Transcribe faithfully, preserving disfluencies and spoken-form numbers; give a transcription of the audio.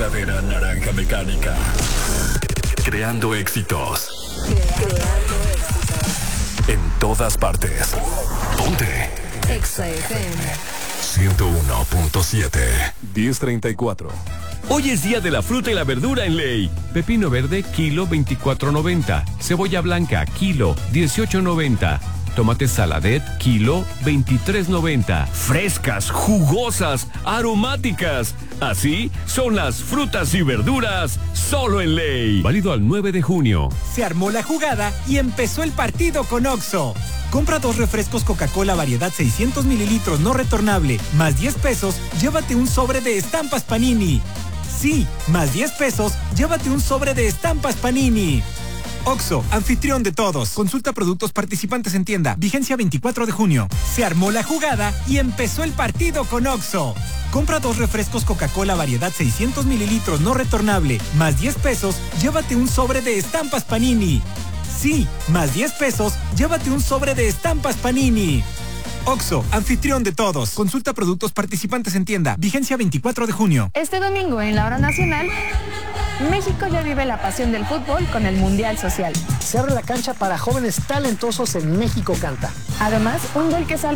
verdadera naranja mecánica. Creando éxitos. Creando éxitos. En todas partes. Ponte. Exa F M. ciento uno punto siete. diez treinta y cuatro. Hoy es día de la fruta y la verdura en Ley. Pepino verde, kilo veinticuatro noventa. Cebolla blanca, kilo dieciocho noventa. Tomate saladet, kilo veintitrés noventa. Frescas, jugosas, aromáticas. Así son las frutas y verduras solo en Ley. Válido al nueve de junio. Se armó la jugada y empezó el partido con Oxxo. Compra dos refrescos Coca-Cola variedad seiscientos mililitros no retornable, más diez pesos, llévate un sobre de estampas Panini. Sí, más diez pesos, llévate un sobre de estampas Panini. Oxxo, anfitrión de todos. Consulta productos participantes en tienda. Vigencia veinticuatro de junio. Se armó la jugada y empezó el partido con Oxxo. Compra dos refrescos Coca-Cola variedad seiscientos mililitros no retornable, más diez pesos, llévate un sobre de estampas Panini. Sí, más diez pesos, llévate un sobre de estampas Panini. Oxxo, anfitrión de todos. Consulta productos participantes en tienda. Vigencia veinticuatro de junio. Este domingo en la hora nacional, México ya vive la pasión del fútbol con el Mundial Social. Se abre la cancha para jóvenes talentosos en México Canta. Además, un gol que sale